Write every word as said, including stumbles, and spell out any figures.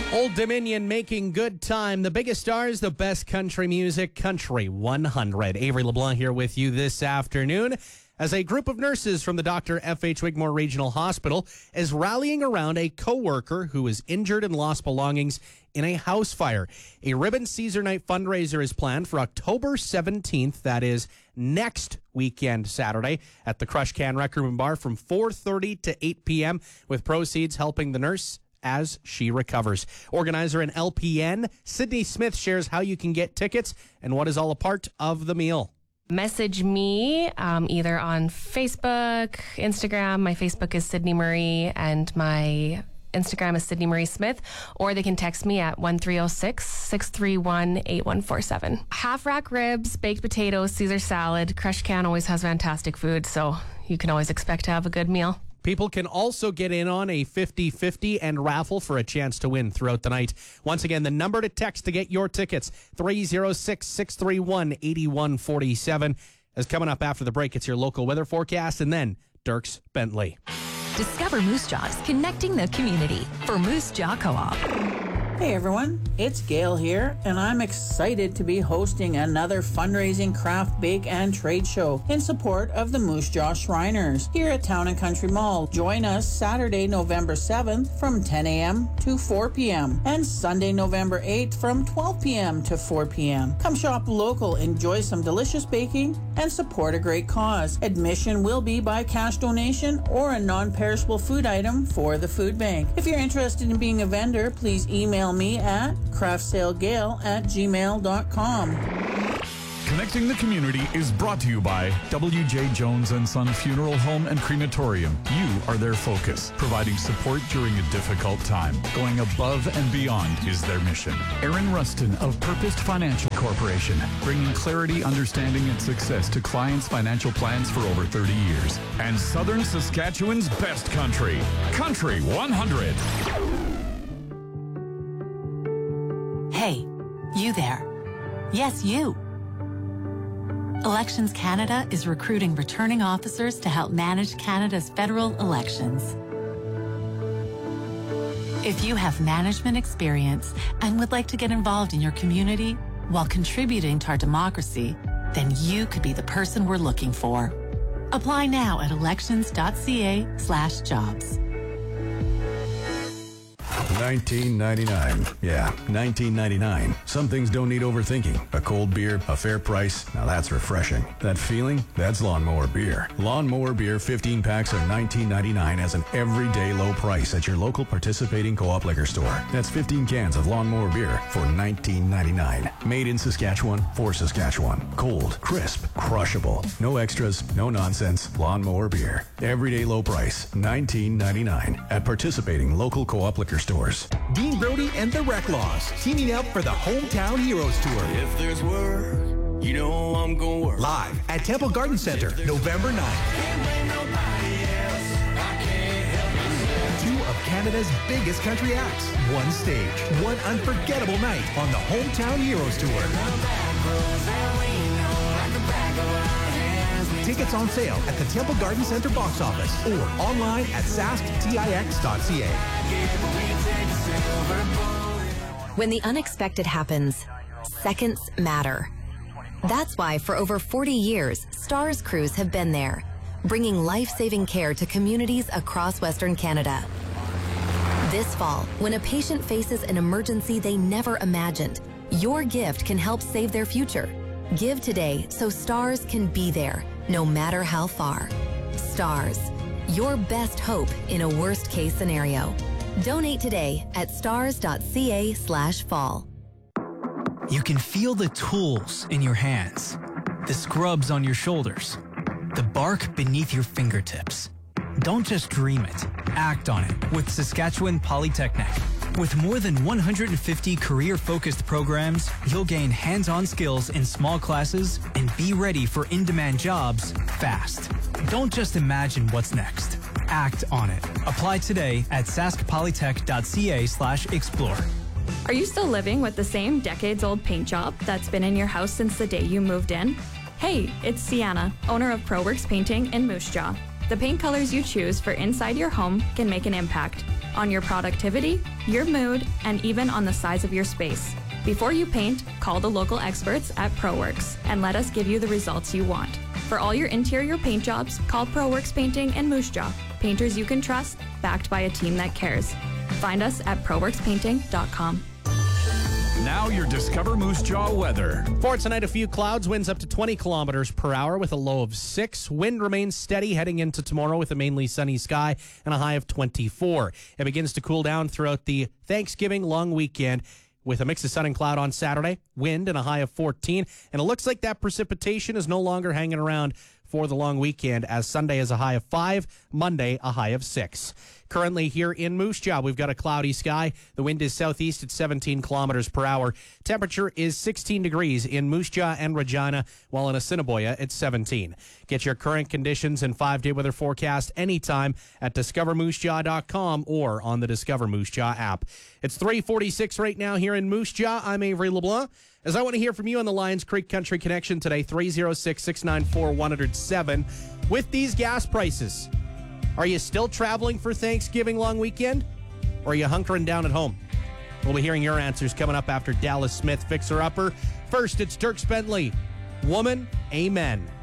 Old Dominion making good time. The biggest stars, the best country music, Country one hundred. Avery LeBlanc here with you this afternoon as a group of nurses from the Doctor F H Wigmore Regional Hospital is rallying around a co-worker who was injured and lost belongings in a house fire. A Ribbon Caesar Night fundraiser is planned for October seventeenth. That is next weekend, Saturday, at the Crush Can Rec Room and Bar from four thirty to eight p.m. with proceeds helping the nurse as she recovers. Organizer and L P N, Sydney Smith, shares how you can get tickets and what is all a part of the meal. Message me um, either on Facebook, Instagram. My Facebook is Sydney Murray and my Instagram is Sydney Marie Smith, or they can text me at one three zero six, six three one, eight one four seven. Half rack ribs, baked potatoes, Caesar salad. Crush Can always has fantastic food, so you can always expect to have a good meal. People can also get in on a fifty-fifty and raffle for a chance to win throughout the night. Once again, the number to text to get your tickets, three zero six, six three one, eight one four seven. As coming up after the break, it's your local weather forecast, and then Dirks Bentley. Discover Moose Jaws, connecting the community for Moose Jaw Co-op. Hey everyone, it's Gail here, and I'm excited to be hosting another fundraising craft, bake, and trade show in support of the Moose Jaw Shriners here at Town and Country Mall. Join us Saturday, November seventh from ten a.m. to four p.m. and Sunday, November eighth from twelve p.m. to four p.m. Come shop local, enjoy some delicious baking, and support a great cause. Admission will be by cash donation or a non-perishable food item for the food bank. If you're interested in being a vendor, please email me at craftsalegale at gmail dot com. Connecting the Community is brought to you by W J Jones and Son Funeral Home and Crematorium. You are their focus, providing support during a difficult time. Going above and beyond is their mission. Aaron Rustin of Purposed Financial Corporation, bringing clarity, understanding, and success to clients' financial plans for over thirty years. And Southern Saskatchewan's best country, Country one hundred. Hey, you there. Yes, you. Elections Canada is recruiting returning officers to help manage Canada's federal elections. If you have management experience and would like to get involved in your community while contributing to our democracy, then you could be the person we're looking for. Apply now at elections.ca slash jobs. nineteen ninety-nine. Yeah, nineteen ninety-nine. Some things don't need overthinking. A cold beer, a fair price. Now that's refreshing. That feeling? That's Lawnmower Beer. Lawnmower Beer fifteen packs are nineteen ninety-nine as an everyday low price at your local participating co-op liquor store. That's fifteen cans of Lawnmower Beer for nineteen ninety-nine. Made in Saskatchewan for Saskatchewan. Cold, crisp, crushable. No extras, no nonsense. Lawnmower Beer. Everyday low price, nineteen ninety-nine at participating local co-op liquor stores. Dean Brody and the Wreck Laws teaming up for the Hometown Heroes Tour. If there's work, you know I'm gonna work. Live at Temple Garden Center, November ninth. Two of Canada's biggest country acts. One stage, one unforgettable night on the Hometown Heroes Tour. Tickets on sale at the Temple Garden Center box office or online at sask tix dot c a. When the unexpected happens, seconds matter. That's why for over forty years, STARS crews have been there, bringing life-saving care to communities across Western Canada. This fall, when a patient faces an emergency they never imagined, your gift can help save their future. Give today so STARS can be there, no matter how far. STARS, your best hope in a worst-case scenario. Donate today at stars.ca slash fall. You can feel the tools in your hands, the scrubs on your shoulders, the bark beneath your fingertips. Don't just dream it, act on it with Saskatchewan Polytechnic. With more than one hundred fifty career-focused programs, you'll gain hands-on skills in small classes and be ready for in-demand jobs fast. Don't just imagine what's next. Act on it. Apply today at saskpolytech.ca slash explore. Are you still living with the same decades-old paint job that's been in your house since the day you moved in? Hey, it's Sienna, owner of ProWorks Painting in Moose Jaw. The paint colors you choose for inside your home can make an impact. on your productivity, your mood, and even on the size of your space. Before you paint, call the local experts at ProWorks and let us give you the results you want. For all your interior paint jobs, call ProWorks Painting in Moose Jaw. Painters you can trust, backed by a team that cares. Find us at pro works painting dot com. Now your Discover Moose Jaw weather. For tonight, a few clouds, winds up to twenty kilometers per hour with a low of six. Wind remains steady heading into tomorrow with a mainly sunny sky and a high of twenty-four. It begins to cool down throughout the Thanksgiving long weekend with a mix of sun and cloud on Saturday, wind and a high of fourteen. And it looks like that precipitation is no longer hanging around for the long weekend, as Sunday is a high of five, Monday a high of six. Currently here in Moose Jaw, we've got a cloudy sky. The wind is southeast at seventeen kilometers per hour. Temperature is sixteen degrees in Moose Jaw and Regina, while in Assiniboia it's seventeen. Get your current conditions and five-day weather forecast anytime at discover moose jaw dot com or on the Discover Moose Jaw app. It's three forty-six right now here in Moose Jaw. I'm Avery LeBlanc. As I want to hear from you on the Lions Creek Country Connection today, three oh six, six nine four, one oh seven. With these gas prices, are you still traveling for Thanksgiving long weekend? Or are you hunkering down at home? We'll be hearing your answers coming up after Dallas Smith, Fixer Upper. First, it's Dierks Bentley. Woman, Amen.